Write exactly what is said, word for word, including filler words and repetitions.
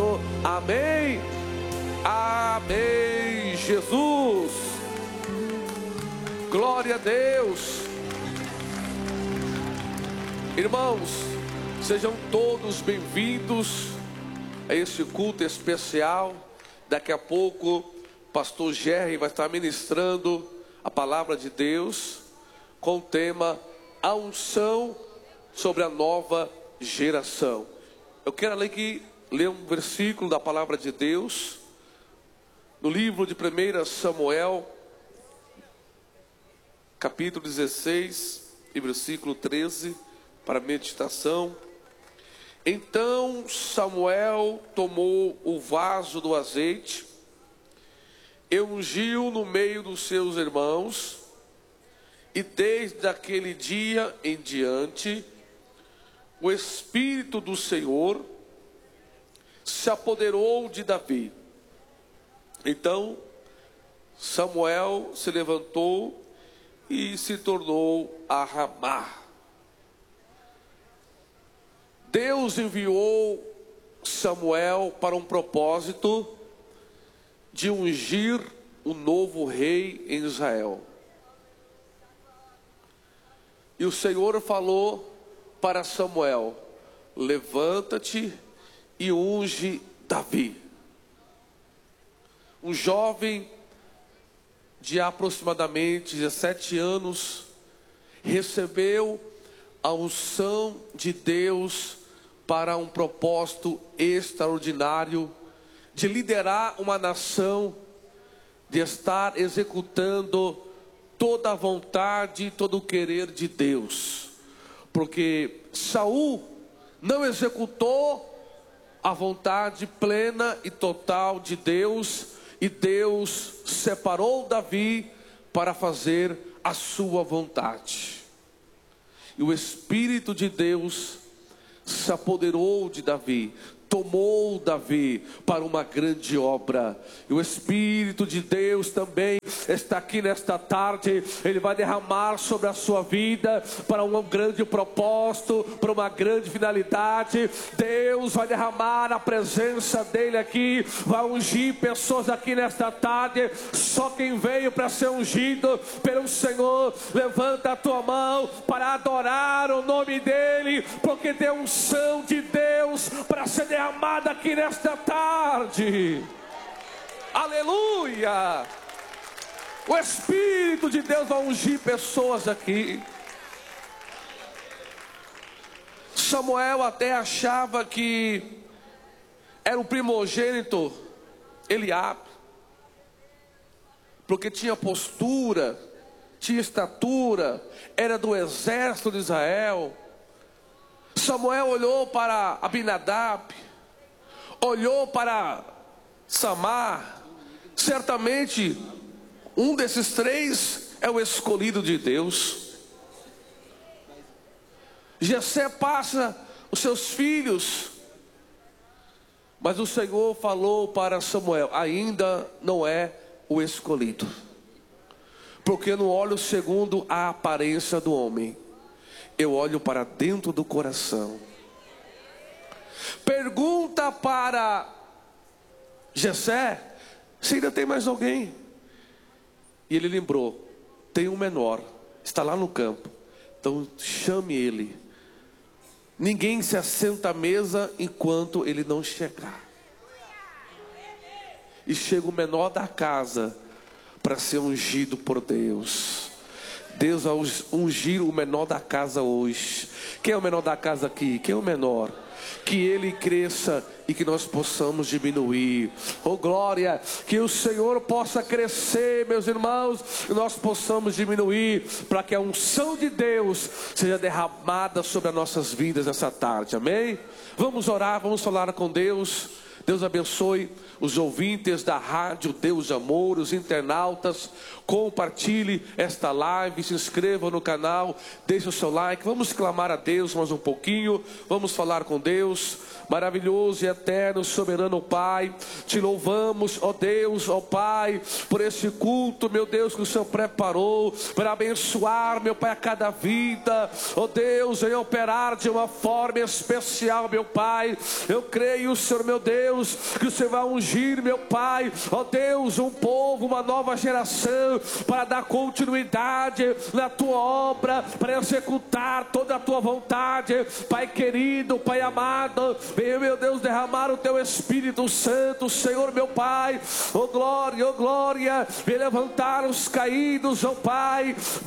Cristo. Amém. Amém, Jesus. Glória a Deus. Irmãos, sejam todos bem-vindos a este culto especial. Daqui a pouco o pastor Jerry vai estar ministrando a palavra de Deus com o tema a unção sobre a nova geração. Eu quero ler aqui, ler um versículo da palavra de Deus no livro de primeiro Samuel, capítulo dezesseis e versículo treze, para meditação. Então Samuel tomou o vaso do azeite e ungiu no meio dos seus irmãos, e desde aquele dia em diante o Espírito do Senhor se apoderou de Davi. Então Samuel se levantou e se tornou a Ramá. Deus enviou Samuel para um propósito de ungir o novo rei em Israel. E o Senhor falou para Samuel: levanta-te e unge Davi. Um jovem de aproximadamente dezessete anos recebeu a unção de Deus para um propósito extraordinário de liderar uma nação, de estar executando toda a vontade, todo o querer de Deus. Porque Saul não executou a vontade plena e total de Deus, e Deus separou Davi para fazer a sua vontade. E o Espírito de Deus se apoderou de Davi, tomou Davi para uma grande obra. E o Espírito de Deus também está aqui nesta tarde. Ele vai derramar sobre a sua vida para um grande propósito, para uma grande finalidade. Deus vai derramar a presença dele aqui, vai ungir pessoas aqui nesta tarde. Só quem veio para ser ungido pelo Senhor, levanta a tua mão para adorar o nome dele, porque tem unção de Deus para ser derramada aqui nesta tarde. Aleluia! O Espírito de Deus vai ungir pessoas aqui. Samuel até achava que era o primogênito Eliabe, porque tinha postura, tinha estatura, era do exército de Israel. Samuel olhou para Abinadab, olhou para Samar. Certamente um desses três é o escolhido de Deus. Jessé passa os seus filhos, mas o Senhor falou para Samuel: ainda não é o escolhido, porque não olho segundo a aparência do homem, eu olho para dentro do coração. Pergunta para Jessé se ainda tem mais alguém. E ele lembrou: tem um menor, está lá no campo, então chame ele. Ninguém se assenta à mesa enquanto ele não chegar. E chega o menor da casa para ser ungido por Deus. Deus vai ungir o menor da casa hoje. Quem é o menor da casa aqui? Quem é o menor? Que ele cresça e que nós possamos diminuir. Oh glória, que o Senhor possa crescer, meus irmãos, e nós possamos diminuir, para que a unção de Deus seja derramada sobre as nossas vidas essa tarde, amém? Vamos orar, vamos falar com Deus. Deus abençoe os ouvintes da rádio Deus de Amor, os internautas. Compartilhe esta live, se inscreva no canal, deixe o seu like. Vamos clamar a Deus mais um pouquinho, vamos falar com Deus. Maravilhoso e eterno, soberano Pai, te louvamos, ó Deus, ó Pai, por esse culto, meu Deus, que o Senhor preparou para abençoar, meu Pai, a cada vida, ó Deus, em operar de uma forma especial, meu Pai. Eu creio, Senhor, meu Deus, Deus, que o Senhor vai ungir, meu Pai, ó Deus, um povo, uma nova geração, para dar continuidade na tua obra, para executar toda a tua vontade. Pai querido, Pai amado, venha, meu Deus, derramar o teu Espírito Santo, Senhor, meu Pai, ó glória, ó glória, vem levantar os caídos, ó Pai,